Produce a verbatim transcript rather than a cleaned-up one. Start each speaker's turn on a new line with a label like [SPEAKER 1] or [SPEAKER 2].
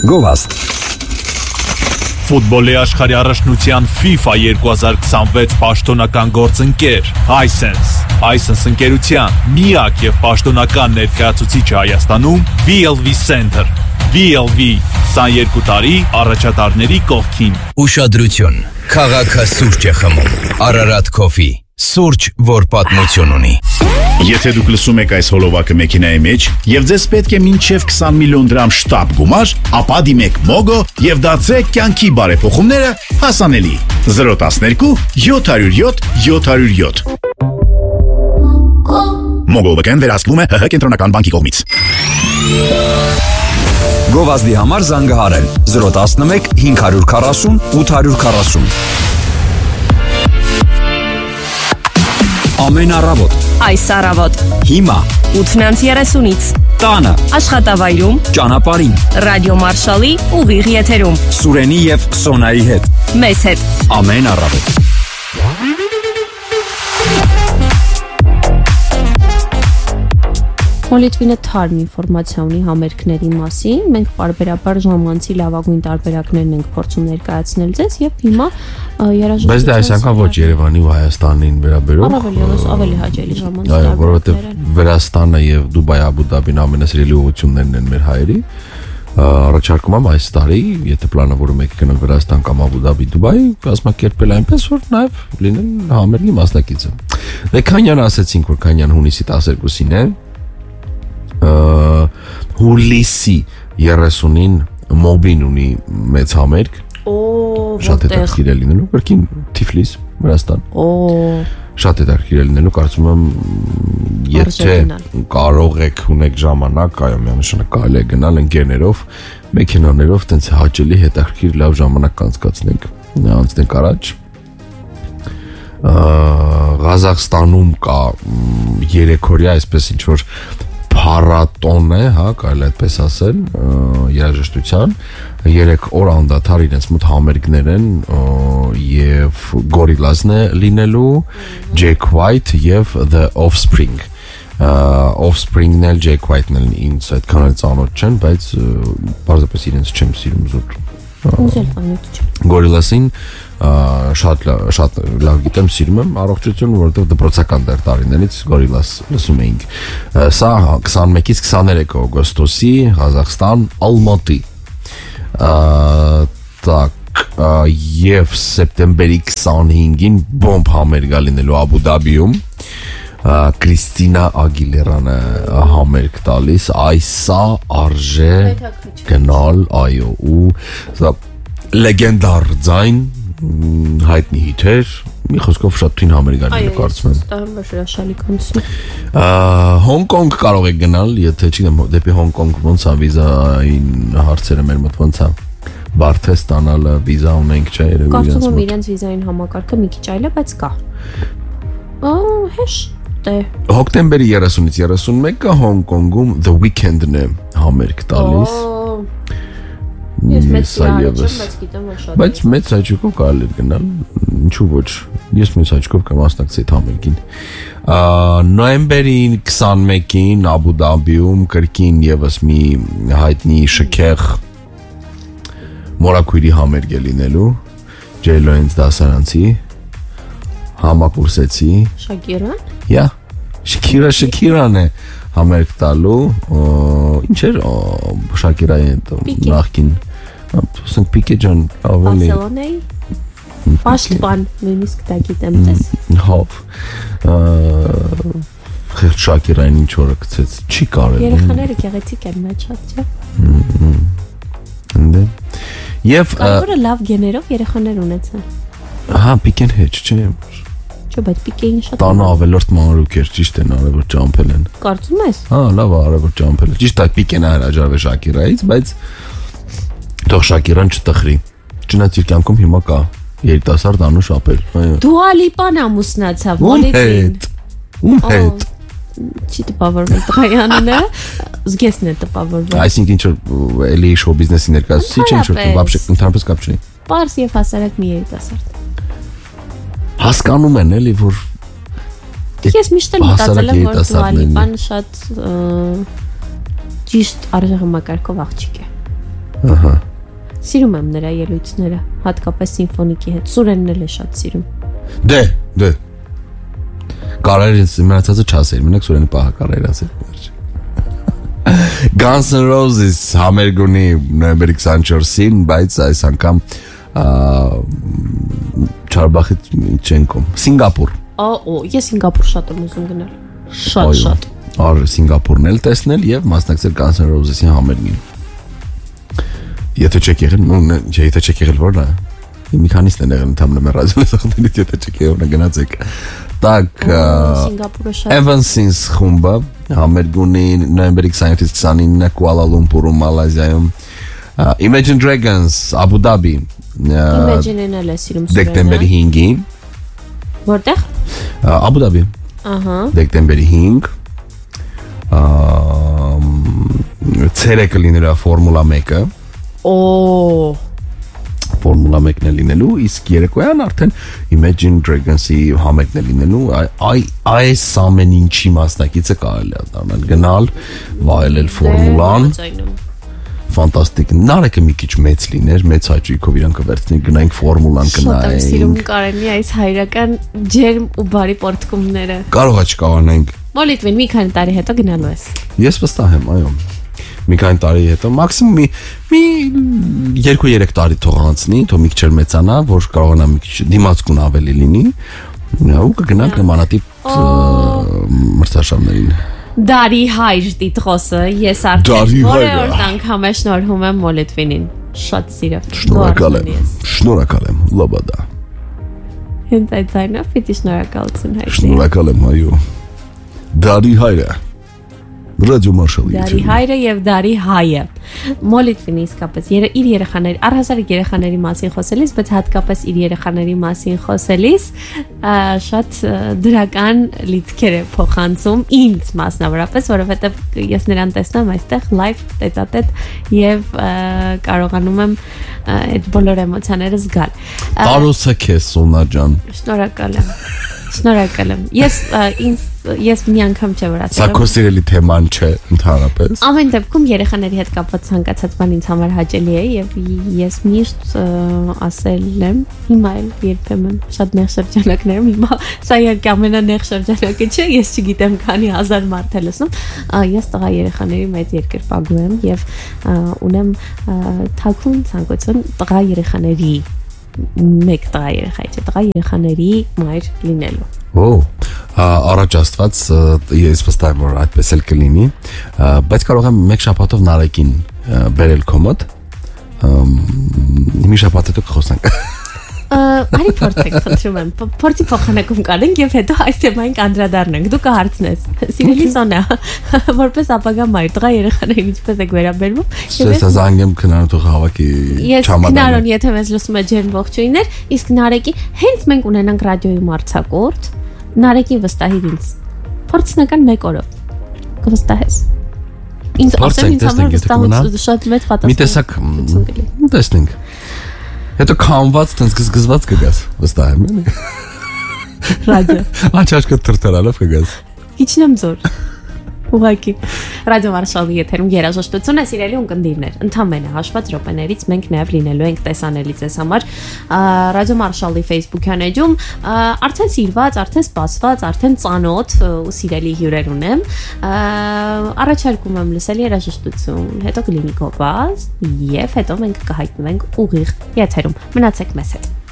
[SPEAKER 1] Գովաստ
[SPEAKER 2] Ֆուտբոլի աշխարհի առաջնության FIFA երկու հազար քսանվեց պաշտոնական գործընկեր Hisense Hisense ընկերության միակ եւ պաշտոնական ներկայացուցիչը Հայաստանում V L V Center V L V քսաներկու տարի առաջատարների կողքին
[SPEAKER 3] Ուշադրություն Քաղաքը սուրճ է խմում Ararat Coffee Սուրճ, որ պատմություն ունի
[SPEAKER 4] Եթե դուք լսում եք այս հոլովակը մեքենայի մեջ եւ ձեզ պետք է մինչեւ քսան միլիոն դրամ շտապ գումար, ապա դիմեք Mogo եւ դարձրեք կյանքի բարեփոխումները հասանելի zero one two seven zero seven seven zero seven Mogo բկեն վերահսկվում է ՀՀ կենտրոնական բանկի կողմից
[SPEAKER 1] Գովազդի համար զանգահարել zero one one five four zero eight four zero Ամեն առավոտ
[SPEAKER 5] Այս առավոտ
[SPEAKER 1] Հիմա
[SPEAKER 5] ութ երեսունից
[SPEAKER 1] Տանը
[SPEAKER 5] Աշխատավայրում
[SPEAKER 1] Ճանապարհին
[SPEAKER 5] Ռադիո Մարշալի ուղիղ եթերում
[SPEAKER 1] Սուրենի եւ Սոնայի հետ
[SPEAKER 5] Մեզ հետ
[SPEAKER 1] Ամեն առավոտ
[SPEAKER 6] Մոլիտվինը թարմ ինֆորմացիա ունի համերգների մասին, մենք պարբերաբար ժամանցի լավագույն տարբերակներն ենք փորձում ներկայացնել ձեզ եւ հիմա երաժշտության
[SPEAKER 7] Բայց դա այս անգամ ոչ Երևանի ու Հայաստանին վերաբերող
[SPEAKER 6] Ավելի ավելի հաճելի ժամանց
[SPEAKER 7] Այո, որովհետեւ Վրաստանը եւ Դուբայ, Աբու Դաբին ամենասիրելի ուղղություններն են մեր հայերի Առաջարկում եմ այս տարի, եթե պլանավորում եք գնալ Վրաստան կամ Աբու Դաբի, Դուբայ, կազմակերպել այնպես, որ նաեւ լինեն համերգի մասնակիցը։ Դե Քանյան ասեցինք, որ Քանյան հունիսի տասներկուսին է Հուլիսի երեսունին Մոբին ունի մեծ համերգ
[SPEAKER 6] Օ,
[SPEAKER 7] շատ հետաքրքիր է լինելու, կրկին Թիֆլիս, Վրաստան։
[SPEAKER 6] Օ,
[SPEAKER 7] շատ հետաքրքիր է լինելու, կարծում եմ, եթե կարող եք ունեք ժամանակ, այո, միանշանակ կարելի է գնալ ընկերներով, մեքենաներով, տենց հաճելի հետաքրքիր լավ ժամանակ կանցկացնենք, անցնենք առաջ։ Ղազախստանում կա երեքօրյա, այսպես ինչ որ փառատոն է, հա, կարելի այդպես ասել, երաժշտության, երեք օր անդադար իրենց մոտ համերգներ են եւ Gorillaz-ն է լինելու, Jack White եւ The Offspring։ Offspring-ն էլ Jack White-ն էլ ինձ այդքան էլ ծանոթ չեն, բայց բարձրապես իրենց չեմ սիրում զուտ։
[SPEAKER 6] Ուզել ծանոթ չեմ։
[SPEAKER 7] Gorillaz-ին շատ շատ լավ գիտեմ, սիրում եմ, առողջություն, որովհետև դպրոցական դեռ տարիներից Gorillaz լսում էինք։ Սա քսանմեկից քսաներեք օգոստոսի Ղազախստան, Ալմատի։ Так, եւ սեպտեմբերի քսանհինգին բոմբ համերգ լինելու Աբու Դաբիում։ Կրիստինա Ագիլերան համերգ տալիս, այսա արժե գնալ, այո, ու սա լեգենդար ձայն հայտնի հիթեր, մի խոսքով շատ թույն համերգարին կարծում եմ։
[SPEAKER 6] Այո, դա հրաշալի կոնցերտ։
[SPEAKER 7] Հոնկոնգ կարող եք գնալ, եթե չգիտեմ, դեպի Հոնկոնգ ոնց է վիզային հարցերը մեր մոտ ոնց է։ Բարդ է ստանալը, վիզա ունենք, չէ, երևի իրենց մոտ։
[SPEAKER 6] Կարծում եմ իրենց վիզային համակարգը մի քիչ այլ է, բայց կա։ Ա, հեշտ է։
[SPEAKER 7] Հոկտեմբերի երեսունից երեսունմեկը Հոնկոնգում The Weeknd-ն է համերգ տալիս։
[SPEAKER 6] Ես մեծ սիրահար չեմ, բայց գիտեմ, որ շատ
[SPEAKER 7] Բայց մեծ հաճույքով կարելի է գնալ, ինչու ոչ, ես մեծ հաճույքով կմասնակցեի համերգին։ Նոյեմբերի քսանմեկին Աբու Դաբիում կրկին եւս մի հայտնի շքեղ մորակույրի համերգ է լինելու, Ջեյլոյից դասարանցի, համակուրսեցի։
[SPEAKER 6] Շակիրան։
[SPEAKER 7] Յա, Շքիրա Շքիրան է համերգ տալու, ինչ էր Շակիրայի նախքին, ասենք Պիկե ջան, ավելի
[SPEAKER 6] Բարսելոնայի Պաշտպան, նույնիսկ դա գիտեմ տես։
[SPEAKER 7] Հավ, խեղճ Շակիրային ինչ օրը գցեց, չի կարել։
[SPEAKER 6] Երեխաները գեղեցիկ են, նա շատ չէ։
[SPEAKER 7] Ընդ Եվ
[SPEAKER 6] Կարևորը լավ գեներով երեխաներ ունեցան։
[SPEAKER 7] Հա, Պիկեն հեչ չէ։
[SPEAKER 6] Չէ, բայց Պիկեին շատ
[SPEAKER 7] Տանը ավելորդ մանրուք էր, ճիշտ են արևոտ ճամփել են։
[SPEAKER 6] Կարծում ես։
[SPEAKER 7] Հա, լավ արևոտ ճամփել է։ Ճիշտ է, Պիկեն հրաժարվել Շակիրայից, բայց թող Շակիրան չտխրի։ Չնայած իր կյանքում հիմա կա երիտասարդ անուշ ապեր։ Այո։
[SPEAKER 6] Դուա Լիպան ամուսնացավ,
[SPEAKER 7] Մոլիտին։ Ում հետ։
[SPEAKER 6] Չի տպավորվել տղայի անունը, զգեսն է տպավորվել։
[SPEAKER 7] Այսինքն ինչ որ էլի շոու բիզնեսի ներկայացուցիչ ինչ որ вообще ընդհանրապես կապ չունի։
[SPEAKER 6] Պարս եւ հասարակ մի երիտասարդ։
[SPEAKER 7] Հասկանում են էլի որ
[SPEAKER 6] Ես միշտ էլ մտածել եմ որ Դուա Լիպան շատ ճիշտ արժեհամակարգով աղջիկ է։
[SPEAKER 7] Ահա։
[SPEAKER 6] Սիրում եմ նրա ելույթները, հատկապես սիմֆոնիկի հետ։ Սուրենն էլ է շատ սիրում։
[SPEAKER 7] Դե, դե։ Կարեր ինձ մնացածը չասեր, մենակ Սուրենը պահա կարեր ասել։ Guns N' Roses համերգունի նոյեմբերի քսանչորսին, բայց այս անգամ Չարբախի չեն կոմ։ Սինգապուր։
[SPEAKER 6] Օ, ես Սինգապուր շատ եմ ուզում գնալ։ Շատ շատ։
[SPEAKER 7] Արը Սինգապուրն էլ տեսնել եւ մասնակցել Guns N' Roses-ի համերգին։ Եթե չեք եղել, նո, եթե չեք եղել որն է։ Մի քանիսն են եղել ընդհանրապես ռադիոլեսախտերից, եթե չեք եղել գնացեք։ Так, Evanescence խումբը համերգունի նոյեմբերի քսաներկուից քսանինը Կուալա Լումպուրում, Մալազիայում, Imagine Dragons, Abu Dhabi,
[SPEAKER 6] Imagine-ն էլ է սիրում Սուրենը։
[SPEAKER 7] Դեկտեմբերի հինգին։
[SPEAKER 6] Որտեղ։
[SPEAKER 7] Abu Dhabi։
[SPEAKER 6] Ահա։
[SPEAKER 7] Դեկտեմբերի հինգ։ Ցերեկը լինելա Ֆորմուլա մեկը։
[SPEAKER 6] Օ
[SPEAKER 7] Ֆորմուլա մեկն է լինելու, իսկ երեկոյան արդեն Imagine Dragons-ի համերգն է լինելու, այ այս ամեն ինչի մասնակիցը կարելի է դառնալ, գնալ, վայելել ֆորմուլան։ Ֆանտաստիկ։ Նարեկը մի քիչ մեծ լիներ, մեծ հաճույքով իրան կվերցնի, գնայինք ֆորմուլան
[SPEAKER 6] Շատ եմ սիրում
[SPEAKER 7] գնայինք։
[SPEAKER 6] Կարենի այս հայրական ջերմ ու բարի պորտկումները։
[SPEAKER 7] Կարող է չկարողանանք։
[SPEAKER 6] Մոլիտվին մի քանի տարի հետո գնալու ես։
[SPEAKER 7] Ես վստահ եմ, այո։ Մի քանի տարի հետո, մաքսիմում մի մի երկու-երեք տարի թող անցնի, թող մի քիչ մեծանա, որ կարողանա մի քիչ դիմացկուն ավելի լինի, ու կգնանք նմանատիպ մրցաշարներին։
[SPEAKER 6] Դարի հայր Տիտղոսը, ես արդեն որևէ անգամ շնորհում եմ Մոլիտվինին։ Շատ սիրով։
[SPEAKER 7] Շնորհակալ եմ։ Շնորհակալ եմ, լոբադա։
[SPEAKER 6] Հենց այդ ձայնով պիտի շնորհակալություն հայտնի։
[SPEAKER 7] Շնորհակալ եմ, այո։ Դարի հայրը։ Ռադիո Մարշալի։
[SPEAKER 6] Դարի հայրը եւ դարի հայը։ Մոլիտվին իսկապես իր երեխաների, առհասարակ երեխաների մասին խոսելիս, բայց հատկապես իր երեխաների մասին խոսելիս շատ դրական լիցքեր է փոխանցում ինձ մասնավորապես, որովհետեւ ես նրան տեսնում այստեղ live տետատետ եւ կարողանում եմ այդ բոլոր էմոցիաները զգալ։
[SPEAKER 7] Տարոսը քեզ Սոնա ջան։
[SPEAKER 6] Շնորհակալ եմ։ Շնորհակալ եմ։ Ես ինձ ես մի անգամ չէ որ ասել։
[SPEAKER 7] Սա քո սիրելի թեման չէ ընդհանրապես։
[SPEAKER 6] Ամեն դեպքում երեխաների հետ կապված ցանկացած բան ինձ համար հաճելի է եւ ես միշտ ասել եմ, հիմա էլ երբեմն շատ նեղ շրջանակներում, հիմա սա իհարկե ամենանեղ շրջանակը չէ, ես չգիտեմ քանի հազար մարդ է լսում, ես տղա երեխաների մեծ երկրպագու եմ եւ ունեմ թաքուն ցանկություն տղա երեխաների մեկ տղա երեխա չէ, տղա երեխաների մայր լինելու։
[SPEAKER 7] Օ, առաջ աստված ես վստահ եմ որ այդպես էլ կլինի, բայց կարող եմ մեկ շաբաթով Նարեկին բերել քո մոտ։ Մի շաբաթ հետո կխոսանք։
[SPEAKER 6] Արի փորձեք, խնդրում եմ, փորձի փոխանակում կանենք եւ հետո այս թեմային կանդրադառնանք։ Դու կհարցնես։ Սիրելի Սոնա, որպես ապագա մայր, տղա երեխաներին ինչպես եք վերաբերվում։
[SPEAKER 7] Ես զանգեմ քնարոն հավաքի
[SPEAKER 6] չամադանը։ Ես քնարոն, եթե մեզ լսում է ջերմ ողջույններ, իսկ Նարեկի հենց մենք ունենանք ռադիոյում արձակուրդ, Նարեկին վստահիր ինձ։ Փորձնական մեկ օրով կվստահես։ Ինձ ասեմ ինձ համար վստահություն շատ մեծ պատասխան։
[SPEAKER 7] Մի տեսակ տեսնենք։ Հետո քամված տենց գզգզված կգաս, վստահ եմ, էլի։
[SPEAKER 6] Ռադիո։
[SPEAKER 7] Աչաշկը թրթրալով կգաս։
[SPEAKER 6] Իջնեմ ձոր։ Ուղղակի Ռադիո Մարշալի եթերում երաժշտություն է, սիրելի ունկնդիրներ։ Ընդամենը հաշված րոպեներից մենք նաև լինելու ենք տեսանելի ձեզ համար Ռադիո Մարշալի Facebook-յան էջում արդեն սիրված, արդեն սպասված, արդեն ծանոթ ու սիրելի հյուրեր ունեմ։ Առաջարկում եմ լսել երաժշտություն, հետո կլինի գովազ, եւ հետո մենք կհայտնվենք ուղիղ եթերում։ Մնացեք մեզ հետ։